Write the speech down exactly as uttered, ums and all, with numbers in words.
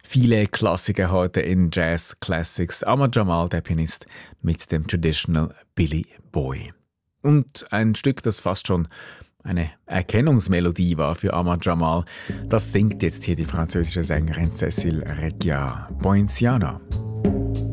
Viele Klassiker heute in Jazz Classics. Ahmad Jamal, der Pianist, mit dem Traditional Billy Boy. Und ein Stück, das fast schon eine Erkennungsmelodie war für Ahmad Jamal, das singt jetzt hier die französische Sängerin Cécile Regia, Poinciana.